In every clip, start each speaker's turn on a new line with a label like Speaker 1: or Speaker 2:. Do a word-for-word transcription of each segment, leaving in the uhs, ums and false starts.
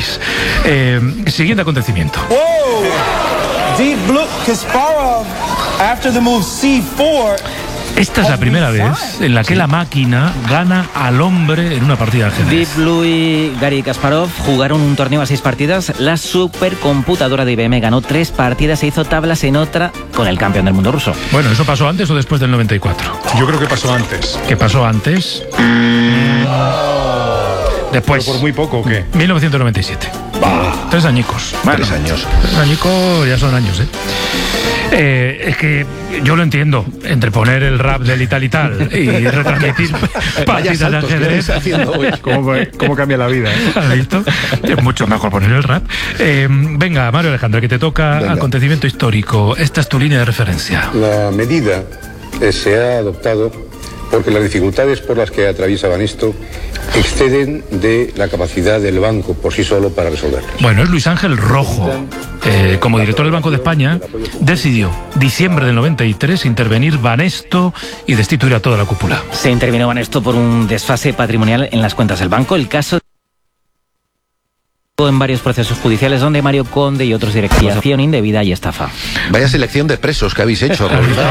Speaker 1: seis. Eh, siguiente acontecimiento.
Speaker 2: Wow. Deep Blue Kasparov after the move C cuatro.
Speaker 1: Esta es la primera vez en la que la máquina gana al hombre en una partida de ajedrez.
Speaker 3: Deep Blue y Garry Kasparov jugaron un torneo a seis partidas. La supercomputadora de I B M ganó tres partidas e hizo tablas en otra con el campeón del mundo ruso.
Speaker 1: Bueno, ¿eso pasó antes o después del noventa y cuatro?
Speaker 4: Yo creo que pasó antes.
Speaker 1: ¿Qué pasó antes? Después.
Speaker 4: ¿Pero por muy poco o qué?
Speaker 1: mil novecientos noventa y siete.
Speaker 4: Bah.
Speaker 1: Tres añicos. Bueno,
Speaker 5: Tres años.
Speaker 1: Tres añicos ya son años, ¿eh? Eh, es que yo lo entiendo, entre poner el rap del y tal y tal y retransmitir partidas de ajedrez.
Speaker 4: ¿Cómo, ¿Cómo cambia la vida? ¿eh?
Speaker 1: ¿Has visto? Es mucho mejor poner el rap. Eh, venga, Mario Alejandro, que te toca venga. Acontecimiento histórico. Esta es tu línea de referencia.
Speaker 6: La medida eh, se ha adoptado porque las dificultades por las que atraviesa Banesto exceden de la capacidad del banco por sí solo para resolverlas.
Speaker 1: Bueno, es Luis Ángel Rojo. Eh, como director del Banco de España, decidió, diciembre del noventa y tres, intervenir Banesto y destituir a toda la cúpula.
Speaker 3: Se intervino Banesto por un desfase patrimonial en las cuentas del banco. El caso en varios procesos judiciales donde Mario Conde y otros directivos acción indebida y estafa.
Speaker 5: Vaya selección de presos que habéis hecho.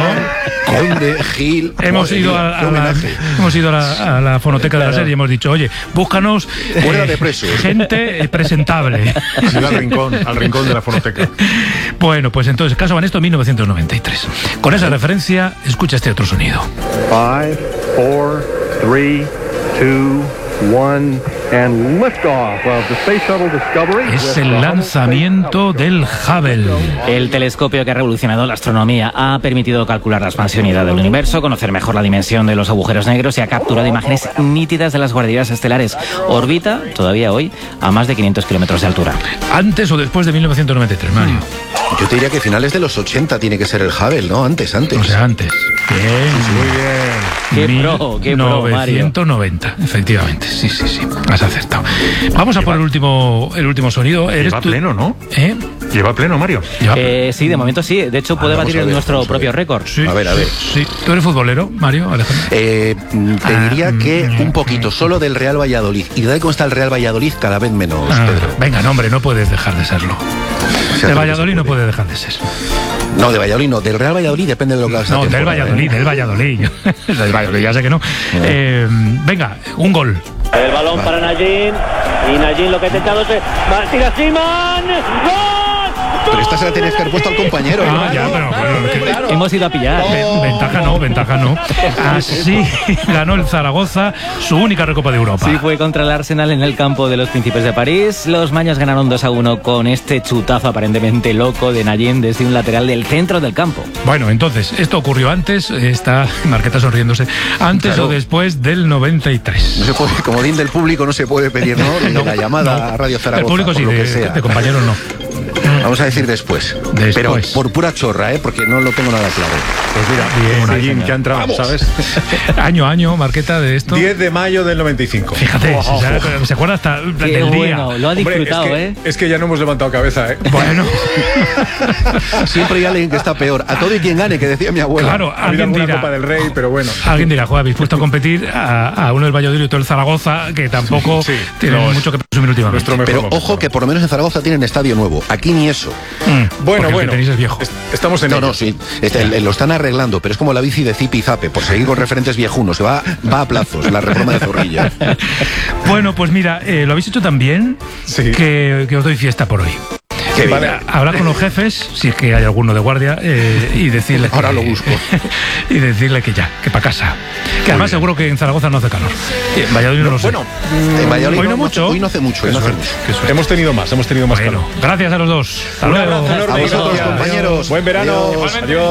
Speaker 5: Conde, Gil.
Speaker 1: Hemos ido a, a la, hemos ido a la, a la fonoteca de la serie y hemos dicho, oye, búscanos
Speaker 5: eh, de presos.
Speaker 1: gente presentable.
Speaker 4: Sí, al rincón, al rincón de la fonoteca.
Speaker 1: Bueno, pues entonces, caso Banesto, mil novecientos noventa y tres. Con esa referencia, escucha este otro sonido.
Speaker 7: Five, four, three, two, one, and liftoff of the Space Shuttle Discovery.
Speaker 1: Es el lanzamiento del Hubble.
Speaker 3: El telescopio que ha revolucionado la astronomía ha permitido calcular la expansionidad del universo, conocer mejor la dimensión de los agujeros negros y ha capturado imágenes nítidas de las guarderías estelares. Orbita, todavía hoy, a más de quinientos kilómetros de altura.
Speaker 1: ¿Antes o después de mil novecientos noventa y tres, Mario?
Speaker 5: Yo te diría que finales de los ochenta tiene que ser el Hubble, ¿no? Antes, antes.
Speaker 1: O sea, antes. Bien.
Speaker 4: Muy bien.
Speaker 3: Qué pro, qué pro, Mario.
Speaker 1: mil novecientos noventa, efectivamente. Sí, sí, sí. Has acertado. Vamos a Lleva, por el último, el último sonido.
Speaker 4: Lleva tú? pleno, ¿no?
Speaker 1: ¿Eh?
Speaker 4: Lleva pleno, Mario.
Speaker 1: Lleva
Speaker 3: eh, sí, de momento sí. De hecho, puede ah, batir ver, nuestro propio récord.
Speaker 1: Sí,
Speaker 5: a ver, a ver.
Speaker 1: Sí. ¿Tú eres futbolero, Mario, Alejandro?
Speaker 5: Eh, te ah, diría que mm, un poquito, solo del Real Valladolid. Y de cómo está el Real Valladolid, cada vez menos,
Speaker 1: ah,
Speaker 5: Pedro.
Speaker 1: Venga, no, hombre, no puedes dejar de serlo. De Valladolid no puede dejar de ser.
Speaker 5: No, de Valladolid no. Del Real Valladolid depende de lo que hagas.
Speaker 1: No, del Valladolid, del Valladolid. Del Valladolid, ya sé que no. Eh, venga, un gol.
Speaker 8: El balón para Nayín. Y Nayín lo que ha intentado es... ¡Tira Simán! ¡Gol!
Speaker 5: Pero esta se la tenías que haber puesto al compañero.
Speaker 1: Ah, ¿no? Ya, pero bueno,
Speaker 3: claro. Hemos ido a pillar.
Speaker 1: Oh. Ventaja no, ventaja no. Así ganó el Zaragoza su única Recopa de Europa.
Speaker 3: Sí, fue contra el Arsenal en el campo de los Príncipes de París. Los maños ganaron dos a uno con este chutazo aparentemente loco de Nayín desde un lateral del centro del campo.
Speaker 1: Bueno, entonces, esto ocurrió antes, está Marqueta sonriéndose, antes claro. o después del noventa y tres.
Speaker 5: No se puede, como din del público no se puede pedir, ¿no? Ni no, la llamada no. a Radio Zaragoza.
Speaker 1: El público sí, de, de compañeros no.
Speaker 5: Vamos a decir después.
Speaker 1: después.
Speaker 5: Pero por pura chorra, ¿eh? Porque no lo tengo nada claro.
Speaker 4: Pues mira, bien, como Nayín, sí, que ha entrado, Vamos. ¿sabes?
Speaker 1: Año a año, Marqueta, de esto.
Speaker 4: diez de mayo del noventa y cinco.
Speaker 1: Fíjate, oh, se, oh, se acuerda hasta el del
Speaker 3: bueno,
Speaker 1: día.
Speaker 3: Lo ha disfrutado,
Speaker 4: Hombre, es que,
Speaker 3: ¿eh?
Speaker 4: Es que ya no hemos levantado cabeza, ¿eh?
Speaker 1: Bueno.
Speaker 5: Siempre hay alguien que está peor. A todo y quien gane, que decía mi abuela.
Speaker 1: Claro,
Speaker 4: ha
Speaker 1: alguien dirá.
Speaker 4: Copa del Rey, pero bueno.
Speaker 1: Alguien dirá, joder, habéis puesto a competir a, a uno del Valladolid y otro del Zaragoza, que tampoco sí, sí, tiene no, mucho que presumir últimamente.
Speaker 5: Pero ojo, que por lo menos en Zaragoza tienen estadio nuevo. Aquí ni eso.
Speaker 1: Mm,
Speaker 4: bueno, bueno.
Speaker 1: El que tenéis es viejo.
Speaker 4: Estamos en
Speaker 5: No,
Speaker 4: ello.
Speaker 5: no, sí. Este, lo están arreglando, pero es como la bici de Zipi y Zape, por seguir con referentes viejunos. Se va, va a plazos, la reforma de Zorrilla.
Speaker 1: Bueno, pues mira, eh, lo habéis hecho tan bien
Speaker 4: sí.
Speaker 1: que, que os doy fiesta por hoy.
Speaker 5: Qué
Speaker 1: vale, hablar con los jefes, si es que hay alguno de guardia, eh, y decirle que,
Speaker 5: ahora lo busco.
Speaker 1: y decirle que ya, que para casa. Que además bien. Seguro que en Zaragoza no hace calor. En Valladolid no, no lo sé.
Speaker 4: Bueno,
Speaker 5: en Valladolid
Speaker 1: hoy no,
Speaker 5: no
Speaker 1: mucho.
Speaker 5: Hoy no hace mucho.
Speaker 1: Qué
Speaker 5: no
Speaker 1: suerte,
Speaker 5: hace mucho.
Speaker 4: Hemos tenido más, hemos tenido más
Speaker 1: bueno,
Speaker 4: calor.
Speaker 1: Gracias a los dos. Hasta luego.
Speaker 4: Un abrazo enorme,
Speaker 5: a vosotros, compañeros.
Speaker 4: Buen verano.
Speaker 5: Adiós.
Speaker 4: Adiós.